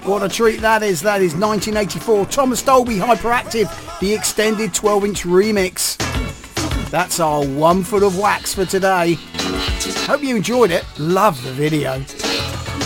What a treat that is. That is 1984 Thomas Dolby Hyperactive, the extended 12-inch remix. That's our 1 foot of wax for today. Hope you enjoyed it. Love the video.